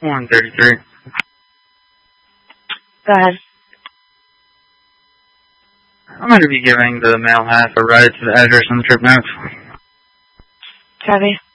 133. Go ahead. I'm going to be giving the male half a ride to the address on the trip notes. Copy.